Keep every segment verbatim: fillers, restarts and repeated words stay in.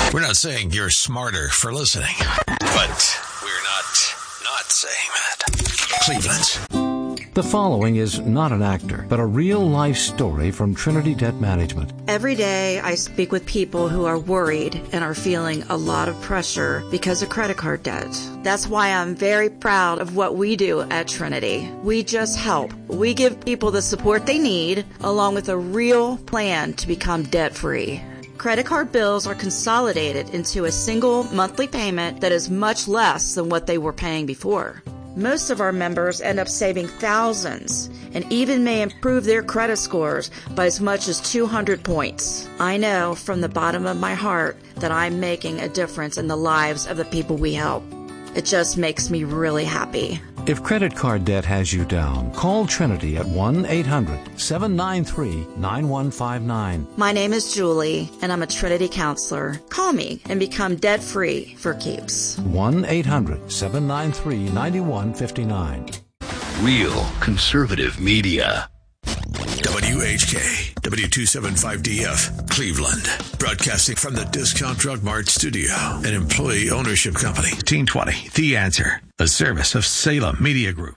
We're not saying you're smarter for listening, but we're not not saying that. Cleveland. The following is not an actor, but a real-life story from Trinity Debt Management. Every day I speak with people who are worried and are feeling a lot of pressure because of credit card debt. That's why I'm very proud of what we do at Trinity. We just help. We give people the support they need, along with a real plan to become debt-free. Credit card bills are consolidated into a single monthly payment that is much less than what they were paying before. Most of our members end up saving thousands and even may improve their credit scores by as much as two hundred points. I know from the bottom of my heart that I'm making a difference in the lives of the people we help. It just makes me really happy. If credit card debt has you down, call Trinity at one eight hundred seven nine three nine one five nine. My name is Julie, and I'm a Trinity counselor. Call me and become debt-free for keeps. one eight hundred seven nine three nine one five nine. Real conservative media. W H K, W two seventy-five D F, Cleveland. Broadcasting from the Discount Drug Mart studio, an employee ownership company. fifteen twenty, The Answer, a service of Salem Media Group.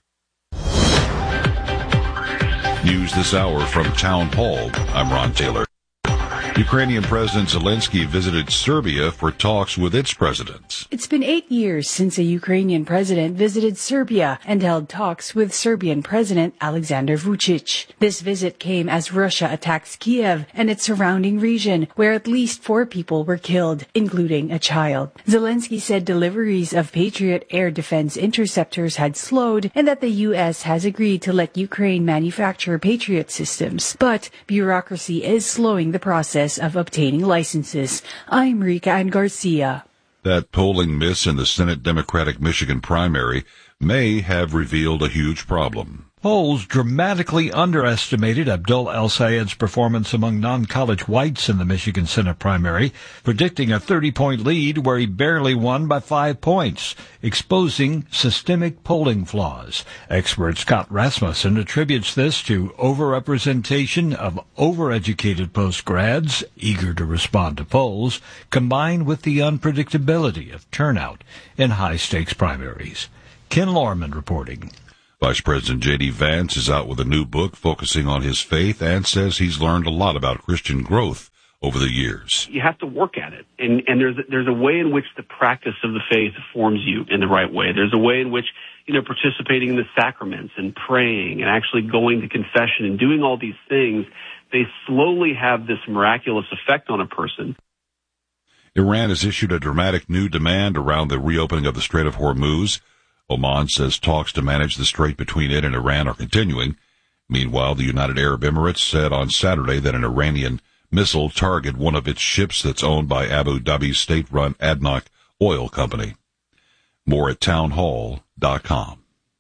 News this hour from Town Hall. I'm Ron Taylor. Ukrainian President Zelensky visited Serbia for talks with its president. It's been eight years since a Ukrainian president visited Serbia and held talks with Serbian President Alexander Vučić. This visit came as Russia attacks Kiev and its surrounding region, where at least four people were killed, including a child. Zelensky said deliveries of Patriot air defense interceptors had slowed and that the U S has agreed to let Ukraine manufacture Patriot systems. But bureaucracy is slowing the process of obtaining licenses. I'm Rika Ann Garcia. That polling miss in the Senate Democratic Michigan primary may have revealed a huge problem. Polls dramatically underestimated Abdul El-Sayed's performance among non-college whites in the Michigan Senate primary, predicting a thirty-point lead where he barely won by five points, exposing systemic polling flaws. Expert Scott Rasmussen attributes this to overrepresentation of overeducated postgrads eager to respond to polls, combined with the unpredictability of turnout in high-stakes primaries. Ken Lorman reporting. Vice President J D. Vance is out with a new book focusing on his faith and says he's learned a lot about Christian growth over the years. You have to work at it, and, and there's, there's a way in which the practice of the faith forms you in the right way. There's a way in which, you know, participating in the sacraments and praying and actually going to confession and doing all these things, they slowly have this miraculous effect on a person. Iran has issued a dramatic new demand around the reopening of the Strait of Hormuz. Oman says talks to manage the strait between it and Iran are continuing. Meanwhile, the United Arab Emirates said on Saturday that an Iranian missile targeted one of its ships that's owned by Abu Dhabi's state-run ADNOC oil company. More at townhall dot com.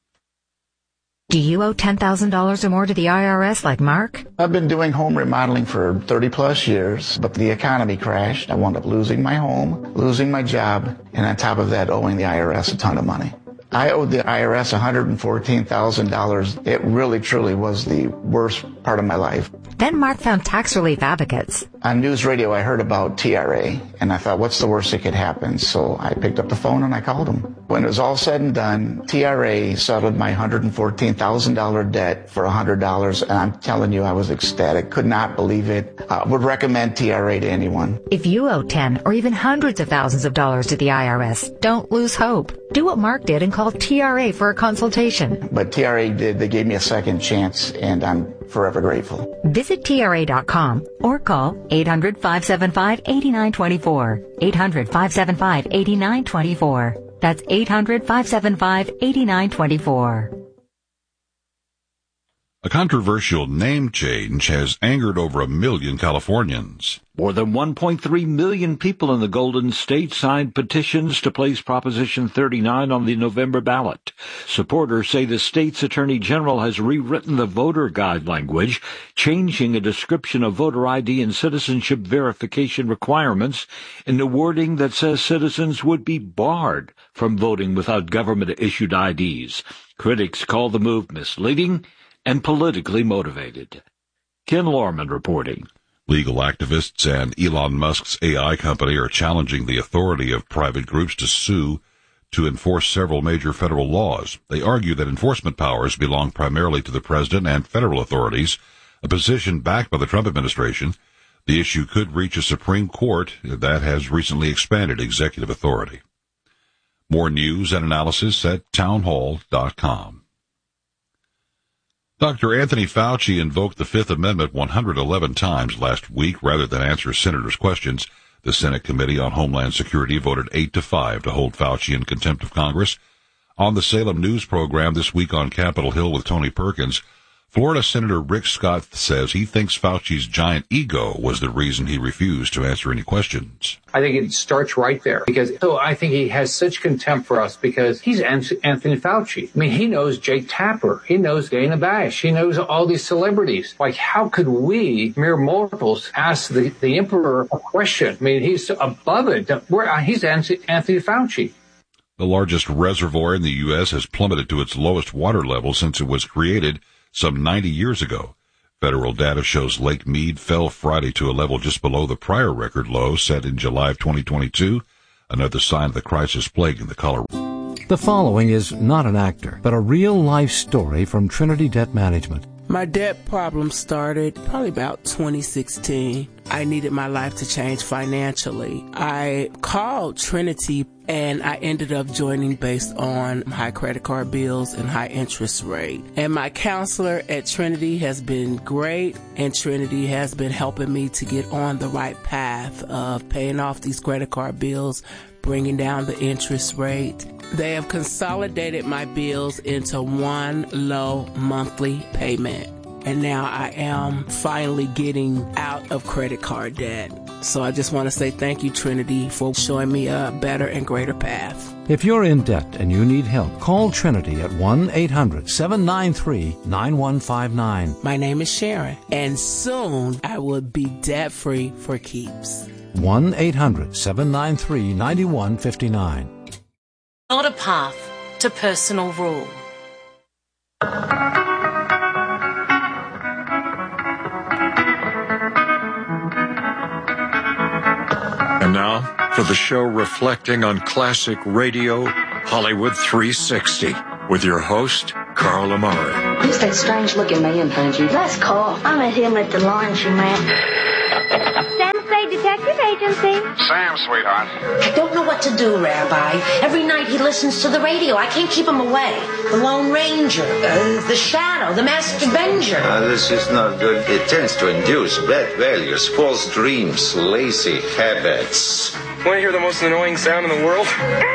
Do you owe ten thousand dollars or more to the I R S like Mark? I've been doing home remodeling for thirty plus years, but the economy crashed. I wound up losing my home, losing my job, and on top of that, owing the I R S a ton of money. I owed the I R S one hundred fourteen thousand dollars. It really, truly was the worst part of my life. Then Mark found Tax Relief Advocates. On news radio, I heard about T R A, and I thought, what's the worst that could happen? So I picked up the phone and I called them. When it was all said and done, T R A settled my one hundred fourteen thousand dollars debt for one hundred dollars, and I'm telling you, I was ecstatic. Could not believe it. Uh, would recommend T R A to anyone. If you owe ten or even hundreds of thousands of dollars to the I R S, don't lose hope. Do what Mark did and call T R A for a consultation. But T R A did. They gave me a second chance, and I'm forever grateful. Visit T R A dot com or call eight hundred five seven five eight nine two four. eight hundred five seven five eight nine two four. That's eight hundred five seven five eight nine two four. A controversial name change has angered over a million Californians. More than one point three million people in the Golden State signed petitions to place Proposition thirty-nine on the November ballot. Supporters say the state's attorney general has rewritten the voter guide language, changing a description of voter I D and citizenship verification requirements in the wording that says citizens would be barred from voting without government-issued I Ds. Critics call the move misleading and politically motivated. Ken Lorman reporting. Legal activists and Elon Musk's A I company are challenging the authority of private groups to sue to enforce several major federal laws. They argue that enforcement powers belong primarily to the president and federal authorities, a position backed by the Trump administration. The issue could reach a Supreme Court that has recently expanded executive authority. More news and analysis at townhall dot com. Doctor Anthony Fauci invoked the Fifth Amendment one hundred eleven times last week rather than answer senators' questions. The Senate Committee on Homeland Security voted eight to five to hold Fauci in contempt of Congress. On the Salem News program this week on Capitol Hill with Tony Perkins, Florida Senator Rick Scott says he thinks Fauci's giant ego was the reason he refused to answer any questions. I think it starts right there because so I think he has such contempt for us because he's Anthony Fauci. I mean, he knows Jake Tapper. He knows Dana Bash. He knows all these celebrities. Like, how could we, mere mortals, ask the, the emperor a question? I mean, he's above it. We're, he's Anthony Fauci. The largest reservoir in the U S has plummeted to its lowest water level since it was created some ninety years ago. Federal data shows Lake Mead fell Friday to a level just below the prior record low set in July of twenty twenty-two, another sign of the crisis plaguing the Colorado. The following is not an actor, but a real-life story from Trinity Debt Management. My debt problem started probably about twenty sixteen. I needed my life to change financially. I called Trinity and I ended up joining based on high credit card bills and high interest rate. And my counselor at Trinity has been great, and Trinity has been helping me to get on the right path of paying off these credit card bills, bringing down the interest rate. They have consolidated my bills into one low monthly payment. And now I am finally getting out of credit card debt. So I just want to say thank you, Trinity, for showing me a better and greater path. If you're in debt and you need help, call Trinity at one eight hundred seven nine three nine one five nine. My name is Sharon, and soon I will be debt-free for keeps. one eight hundred seven nine three nine one five nine. Not a path to personal rule. And now, for the show reflecting on classic radio, Hollywood three sixty, with your host, Carl Amari. Who's that strange-looking man, Punji? That's Carl. I met him at the laundromat. Samsay Detective Agency. Sam, sweetheart. I don't know what to do, Rabbi. Every night he listens to the radio. I can't keep him away. The Lone Ranger, uh, the Shadow, the Master Avenger. Uh, this is not good. It tends to induce bad values, false dreams, lazy habits. Want to hear the most annoying sound in the world?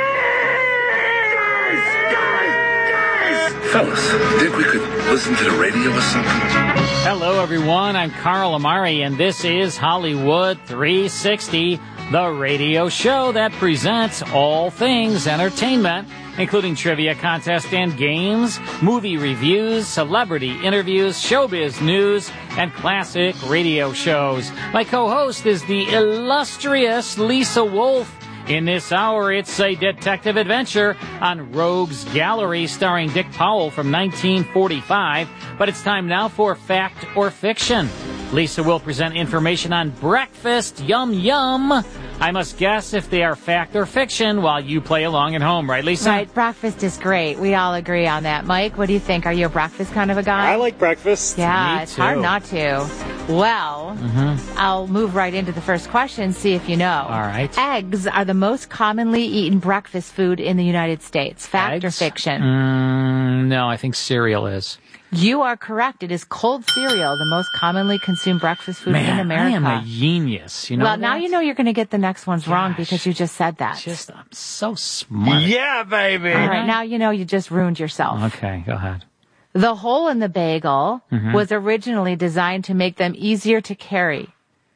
Fellas, think we could listen to the radio or something? Hello, everyone. I'm Carl Amari, and this is Hollywood three sixty, the radio show that presents all things entertainment, including trivia contests and games, movie reviews, celebrity interviews, showbiz news, and classic radio shows. My co-host is the illustrious Lisa Wolf. In this hour, it's a detective adventure on Rogues Gallery starring Dick Powell from nineteen forty-five. But it's time now for Fact or Fiction. Lisa will present information on breakfast. Yum, yum. I must guess if they are fact or fiction while you play along at home, right, Lisa? Right. Breakfast is great. We all agree on that. Mike, what do you think? Are you a breakfast kind of a guy? I like breakfast. Yeah, Me it's too. hard not to. Well, mm-hmm. I'll move right into the first question, see if you know. All right. Eggs are the most commonly eaten breakfast food in the United States. Fact Eggs? or fiction? Mm, no, I think cereal is. You are correct. It is cold cereal, the most commonly consumed breakfast food Man, in America. I am a genius. You know well, that? now you know you're going to get the next ones Gosh. wrong because you just said that. Just, I'm so smart. Yeah, baby. All right, now you know you just ruined yourself. Okay, go ahead. The hole in the bagel mm-hmm. was originally designed to make them easier to carry.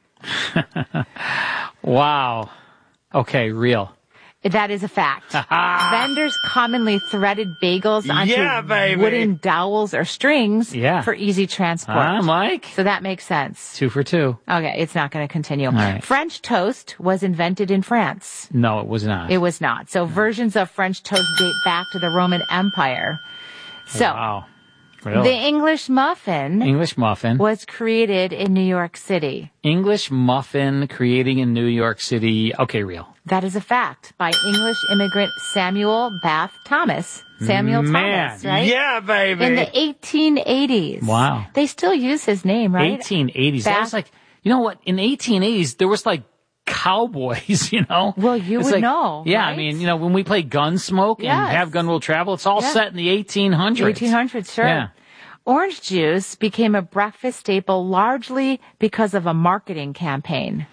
Wow. Okay, real. That is a fact. Vendors commonly threaded bagels onto yeah, baby. wooden dowels or strings yeah. for easy transport. Ah, Mike. So that makes sense. Two for two. Okay, it's not going to continue. Right. French toast was invented in France. No, it was not. It was not. So no. versions of French toast date back to the Roman Empire. So, wow. Really? The English muffin English muffin. was created in New York City. English muffin creating in New York City. Okay, real. That is a fact by English immigrant Samuel Bath Thomas. Samuel Man. Thomas, right? Yeah, baby. In the eighteen eighties. Wow. They still use his name, right? eighteen eighties. That Bath- was like, you know what? In the eighteen eighties, there was like cowboys, you know? Well, you It's would like- know, Yeah, right? I mean, you know, when we play Gunsmoke and Yes. Have Gun Will Travel, it's all Yeah. set in the eighteen hundreds. eighteen hundreds, sure. Yeah. Orange juice became a breakfast staple largely because of a marketing campaign.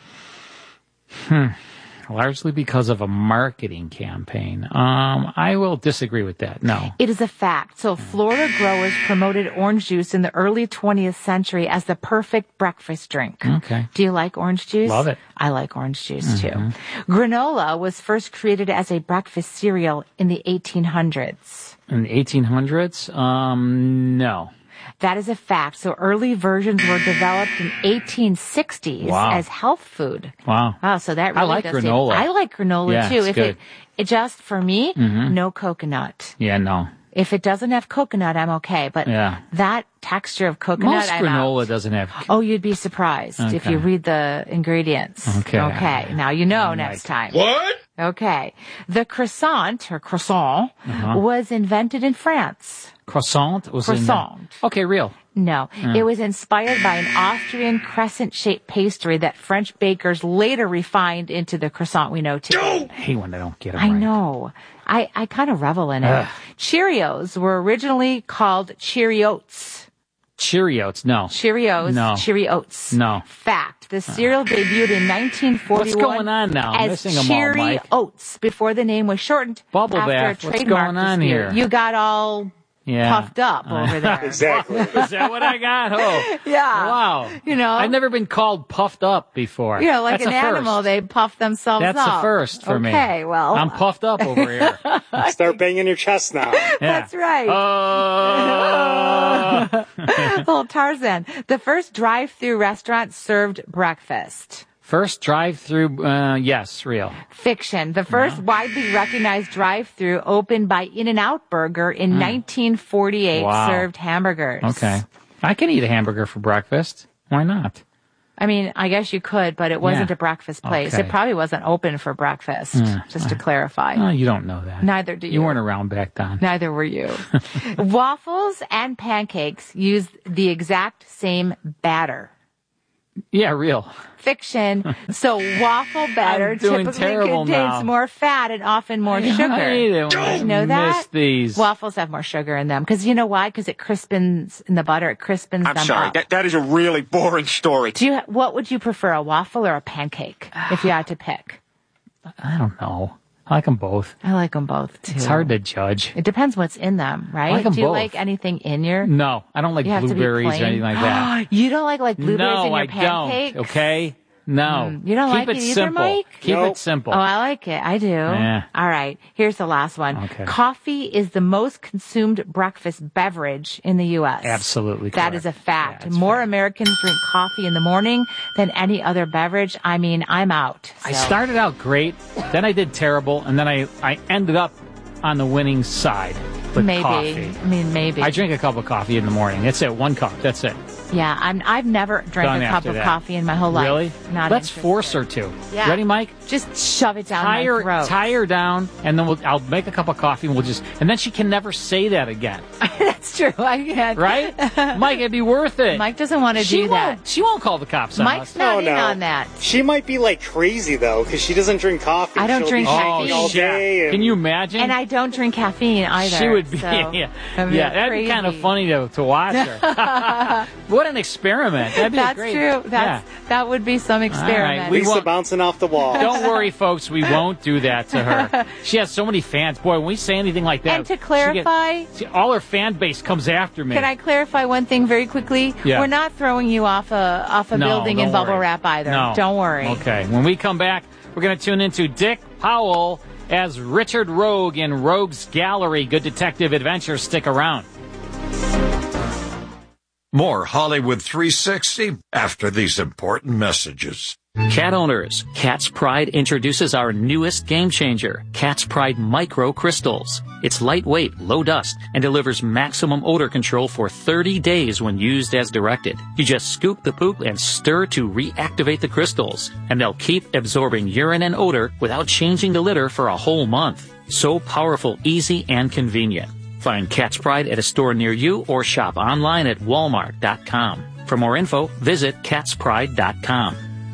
Hmm. Largely because of a marketing campaign. Um, I will disagree with that. No. It is a fact. So Florida growers promoted orange juice in the early twentieth century as the perfect breakfast drink. Okay. Do you like orange juice? Love it. I like orange juice Mhm. too. Granola was first created as a breakfast cereal in the eighteen hundreds. In the eighteen hundreds? Um, no. That is a fact. So early versions were developed in eighteen sixties Wow. as health food. Wow. Oh, so that I really like does it. granola. I like granola Yeah, too. it's if good. it, it just for me, Mhm. no coconut. Yeah, no. If it doesn't have coconut, I'm okay. But Yeah. that texture of coconut, Most I'm granola out. doesn't have. Oh, you'd be surprised if Okay. you read the ingredients. Okay. Okay. Now you know I'm next like, time. What? Okay. The croissant or croissant Uh-huh. was invented in France. Croissant was in the- Croissant. Okay, real. No, Mm. it was inspired by an Austrian crescent-shaped pastry that French bakers later refined into the croissant we know today. I hate when they don't get them I right. know. I, I kind of revel in it. Ugh. Cheerios were originally called Cheeriots. Cheerios, no. Cheerios, No. Cheeriots. No. Fact. The cereal debuted in nineteen forty-one. What's going on now? I'm as missing 'em all, Mike. Cheeriots before the name was shortened Bubble after bath. a What's trademark going on dispute. here? You got all Yeah. puffed up over there. Exactly. Is that what I got? Oh. Yeah. Wow. You know? I've never been called puffed up before. You know, like That's an a first. animal, they puff themselves That's up. a first for me. Okay, well. I'm puffed up over here. Start banging your chest now. That's right. Uh, Little Tarzan. The first drive-through restaurant served breakfast. First drive-through, uh, yes, real. Fiction. The first widely recognized drive-through opened by In-N-Out Burger in nineteen forty-eight Wow. served hamburgers. Okay. I can eat a hamburger for breakfast. Why not? I mean, I guess you could, but it wasn't Yeah. a breakfast place. Okay. It probably wasn't open for breakfast, Mm. just to clarify. Oh, you don't know that. Neither do you. You weren't around back then. Neither were you. Waffles and pancakes use the exact same batter. Yeah, real. Fiction. So waffle batter I'm doing typically terrible contains now. more fat and often more I sugar. hate it when Did I you know that? miss these. Waffles have more sugar in them. Because you know why? Because it crispens in the butter. It crispens I'm them sorry. up. That, that is a really boring story. Do you? What would you prefer, a waffle or a pancake, if you had to pick? I don't know. I like them both. I like them both too. It's hard to judge. It depends what's in them, right? I like 'em Do you both. like anything in your? No, I don't like You have to be blueberries or plain? anything like that. You don't like like blueberries no, in your I pancakes? don't. Okay. No. Mm, you don't Keep like it, it either, simple. Mike? Keep Nope. it simple. Oh, I like it. I do. Yeah. All right. Here's the last one. Okay. Coffee is the most consumed breakfast beverage in the U S Absolutely That correct. is a fact. More Americans drink coffee in the morning than any other beverage. I mean, I'm out. I So- started out great, then I did terrible, and then I, I ended up on the winning side with maybe. coffee. I mean, maybe. I drink a cup of coffee in the morning. That's it. One cup. That's it. Yeah, I'm, I've never drank Done a cup after of that. coffee in my whole life. Really? Not Let's interested. force her to. Yeah. Ready, Mike? Just shove it down tie my her, throat. tie her down, and then we'll, I'll make a cup of coffee, and we'll just, and then she can never say that again. That's true. I can't. Right? Mike, it'd be worth it. Mike doesn't want to She do won't- that. She won't call the cops on Mike's us. not Oh, in no. on that. She might be like crazy though, because she doesn't drink coffee. I don't She'll drink be caffeine. drinking all day. And Can you imagine? And I don't drink caffeine either. She would be, so yeah, that'd be yeah. That'd be kind of crazy. funny to to watch her. What an experiment! That'd be That's great. true. That's yeah. that would be some experiment. we Lisa won't- bouncing off the wall. Don't worry, folks. We won't do that to her. She has so many fans. Boy, when we say anything like that, And to she get- clarify- see, all her fan base comes after me. Can I clarify one thing very quickly? Yeah. We're not throwing you off a off a No, building in don't bubble worry. wrap either. No. Don't worry. Okay. When we come back, we're going to tune into Dick Powell as Richard Rogue in Rogue's Gallery. Good detective adventure. Stick around. More Hollywood three sixty after these important messages. Cat owners, Cat's Pride introduces our newest game changer, Cat's Pride Micro Crystals. It's lightweight, low dust, and delivers maximum odor control for thirty days when used as directed. You just scoop the poop and stir to reactivate the crystals, and they'll keep absorbing urine and odor without changing the litter for a whole month. So powerful, easy, and convenient. Find Cat's Pride at a store near you or shop online at walmart dot com. For more info, visit cats pride dot com.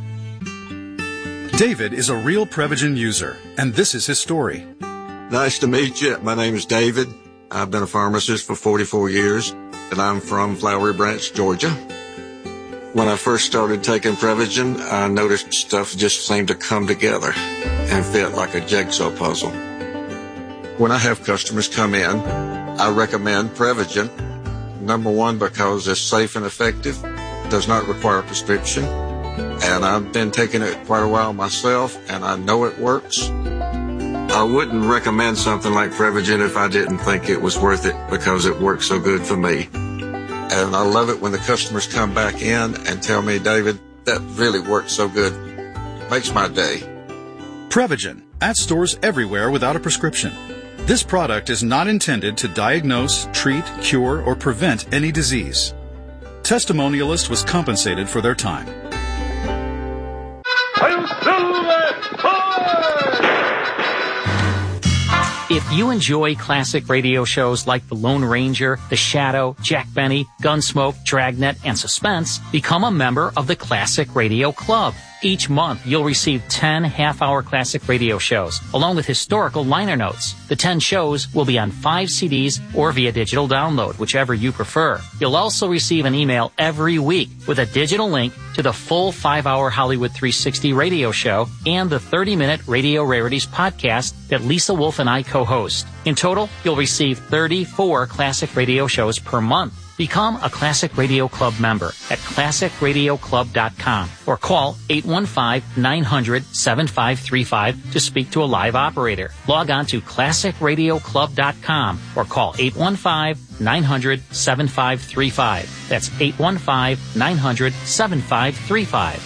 David is a real Prevagen user, and this is his story. Nice to meet you. My name is David. I've been a pharmacist for forty-four years, and I'm from Flowery Branch, Georgia. When I first started taking Prevagen, I noticed stuff just seemed to come together and fit like a jigsaw puzzle. When I have customers come in, I recommend Prevagen. Number one, because it's safe and effective, does not require a prescription, and I've been taking it quite a while myself, and I know it works. I wouldn't recommend something like Prevagen if I didn't think it was worth it because it works so good for me. And I love it when the customers come back in and tell me, David, that really works so good. Makes my day. Prevagen, at stores everywhere without a prescription. This product is not intended to diagnose, treat, cure, or prevent any disease. Testimonialist was compensated for their time. If you enjoy classic radio shows like The Lone Ranger, The Shadow, Jack Benny, Gunsmoke, Dragnet, and Suspense, become a member of the Classic Radio Club. Each month, you'll receive ten half-hour classic radio shows, along with historical liner notes. The ten shows will be on five C Ds or via digital download, whichever you prefer. You'll also receive an email every week with a digital link to the full five-hour Hollywood three sixty radio show and the thirty-minute Radio Rarities podcast that Lisa Wolf and I co-host. In total, you'll receive thirty-four classic radio shows per month. Become a Classic Radio Club member at classic radio club dot com or call eight one five, nine hundred, seven five three five to speak to a live operator. Log on to classic radio club dot com or call eight one five, nine hundred, seven five three five. That's eight one five, nine hundred, seven five three five.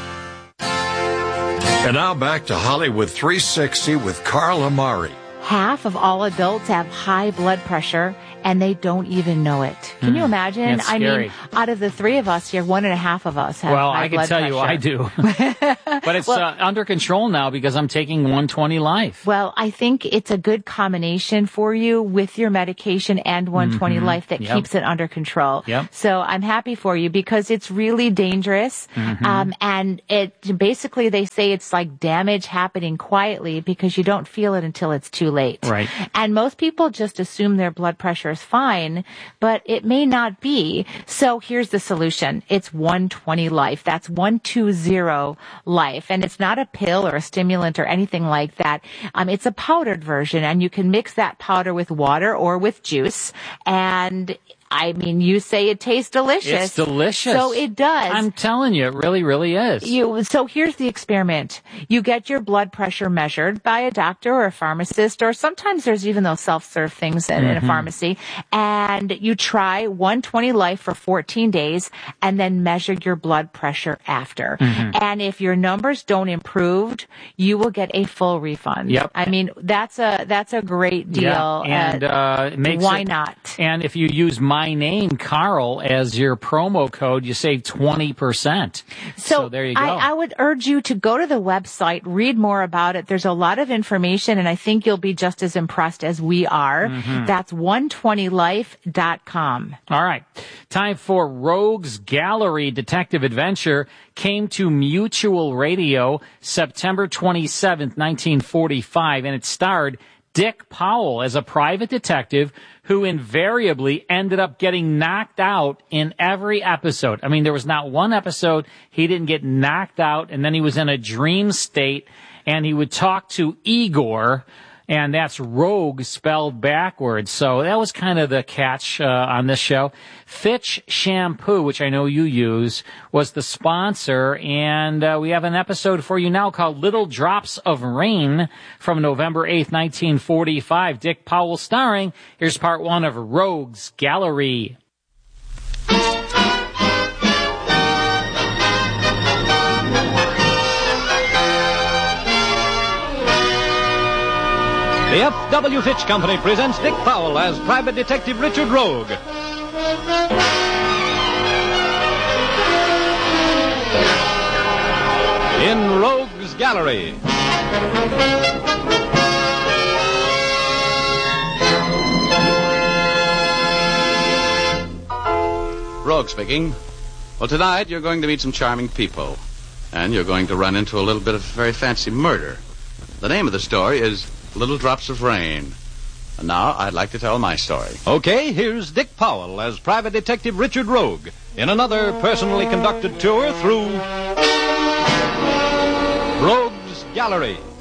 And now back to Hollywood three sixty with Carl Amari. Half of all adults have high blood pressure, and they don't even know it. Can mm. you imagine? That's I scary. mean, out of the three of us here, one and a half of us have well, high I can blood tell pressure. you I do. But it's well, uh, under control now because I'm taking one twenty Life. Well, I think it's a good combination for you with your medication and one twenty mm-hmm. Life that yep. keeps it under control. Yep. So I'm happy for you because it's really dangerous. Mm-hmm. Um, and it basically, they say it's like damage happening quietly because you don't feel it until it's too late. Right. And most people just assume their blood pressure is fine, but it may not be. So here's the solution. It's one twenty Life. That's one twenty Life. And it's not a pill or a stimulant or anything like that. Um, it's a powdered version, and you can mix that powder with water or with juice. And I mean, you say it tastes delicious. It's delicious. So it does. I'm telling you, it really, really is. You, so here's the experiment. You get your blood pressure measured by a doctor or a pharmacist, or sometimes there's even those self-serve things in, mm-hmm. in a pharmacy, and you try one twenty Life for fourteen days and then measure your blood pressure after. Mm-hmm. And if your numbers don't improve, you will get a full refund. Yep. I mean, that's a, that's a great deal. Yeah. And, uh, it makes why it, not? And if you use my My name, Carl, as your promo code, you save twenty percent. So, so there you go. I, I would urge you to go to the website, read more about it. There's a lot of information, and I think you'll be just as impressed as we are. Mm-hmm. That's one twenty life dot com. All right. Time for Rogues Gallery Detective Adventure. Came to Mutual Radio September twenty-seventh, nineteen forty-five, and it starred Dick Powell as a private detective who invariably ended up getting knocked out in every episode. I mean, there was not one episode he didn't get knocked out, and then he was in a dream state, and he would talk to Igor, and that's Rogue spelled backwards. So that was kind of the catch uh, on this show. Fitch Shampoo, which I know you use, was the sponsor, and uh, we have an episode for you now called Little Drops of Rain from November eighth, nineteen forty-five. Dick Powell starring. Here's part one of Rogues Gallery. The F W. Fitch Company presents Dick Powell as Private Detective Richard Rogue. In Rogue's Gallery. Rogue speaking. Well, tonight you're going to meet some charming people. And you're going to run into a little bit of very fancy murder. The name of the story is Little Drops of Rain. And now I'd like to tell my story. Okay, here's Dick Powell as Private Detective Richard Rogue in another personally conducted tour through Rogue's Gallery.